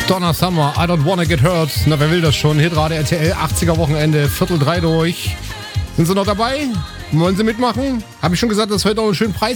Donna Summer, I don't wanna get hurt. Na, wer will das schon? Hitrate RTL, 80er Wochenende, Viertel 3 durch. Sind Sie noch dabei? Wollen Sie mitmachen? Habe ich schon gesagt, dass es heute auch einen schönen Preis